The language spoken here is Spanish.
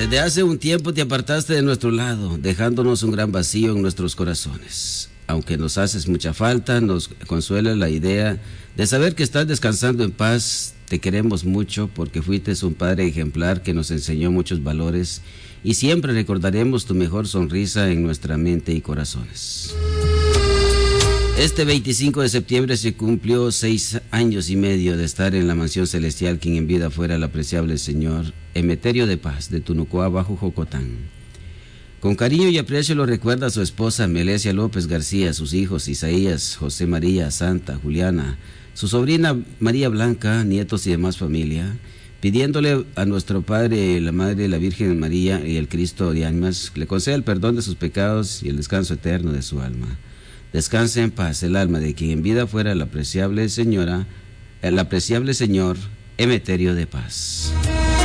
Desde hace un tiempo te apartaste de nuestro lado, dejándonos un gran vacío en nuestros corazones. Aunque nos haces mucha falta, nos consuela la idea de saber que estás descansando en paz. Te queremos mucho porque fuiste un padre ejemplar que nos enseñó muchos valores y siempre recordaremos tu mejor sonrisa en nuestra mente y corazones. Este 25 de septiembre se cumplió 6 años y medio de estar en la mansión celestial, quien en vida fuera el apreciable señor Emeterio de Paz, de Tunucuá, bajo Jocotán. Con cariño y aprecio lo recuerda su esposa Melesia López García, sus hijos Isaías, José María, Santa, Juliana, su sobrina María Blanca, nietos y demás familia, pidiéndole a nuestro Padre, la Madre, la Virgen María y el Cristo de ánimas, le conceda el perdón de sus pecados y el descanso eterno de su alma. Descanse en paz el alma de quien en vida fuera el apreciable señor Emeterio de Paz.